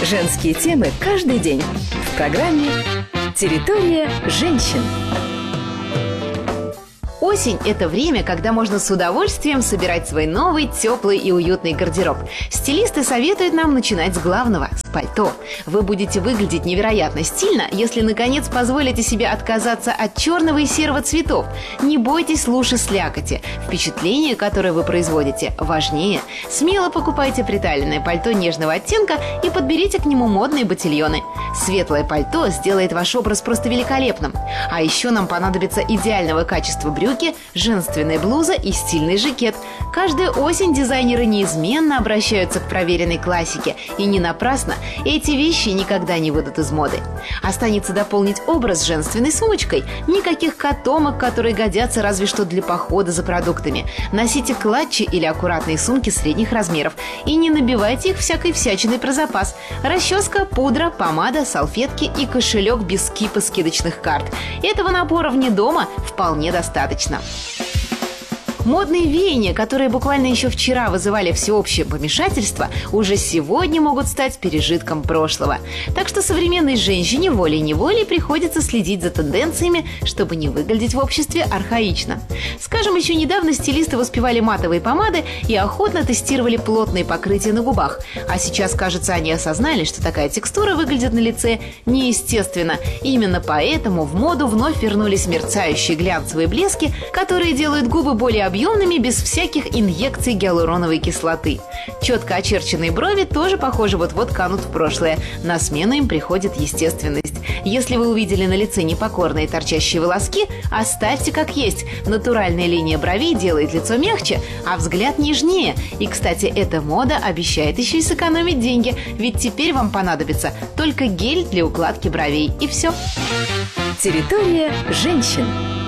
Женские темы каждый день в программе «Территория женщин». Осень – это время, когда можно с удовольствием собирать свой новый, теплый и уютный гардероб. Стилисты советуют нам начинать с главного – с пальто. Вы будете выглядеть невероятно стильно, если, наконец, позволите себе отказаться от черного и серого цветов. Не бойтесь луши слякоти. Впечатление, которое вы производите, важнее. Смело покупайте приталенное пальто нежного оттенка и подберите к нему модные ботильоны. Светлое пальто сделает ваш образ просто великолепным. А еще нам понадобится идеального качества брюки, женственная блуза и стильный жакет. Каждую осень дизайнеры неизменно обращаются к проверенной классике. И не напрасно, эти вещи никогда не выйдут из моды. Останется дополнить образ женственной сумочкой. Никаких котомок, которые годятся разве что для похода за продуктами. Носите клатчи или аккуратные сумки средних размеров. И не набивайте их всякой всячиной про запас. Расческа, пудра, помада, салфетки и кошелек без кипа скидочных карт. Этого набора вне дома вполне достаточно. Модные веяния, которые буквально еще вчера вызывали всеобщее помешательство, уже сегодня могут стать пережитком прошлого. Так что современной женщине волей-неволей приходится следить за тенденциями, чтобы не выглядеть в обществе архаично. Скажем, еще недавно стилисты воспевали матовые помады и охотно тестировали плотные покрытия на губах. А сейчас, кажется, они осознали, что такая текстура выглядит на лице неестественно. Именно поэтому в моду вновь вернулись мерцающие глянцевые блески, которые делают губы более объемными без всяких инъекций гиалуроновой кислоты. Четко очерченные брови тоже, похоже, вот-вот канут в прошлое. На смену им приходит естественность. Если вы увидели на лице непокорные торчащие волоски, оставьте как есть. Натуральная линия бровей делает лицо мягче, а взгляд нежнее. И, кстати, эта мода обещает еще и сэкономить деньги, ведь теперь вам понадобится только гель для укладки бровей. И все. Территория женщин.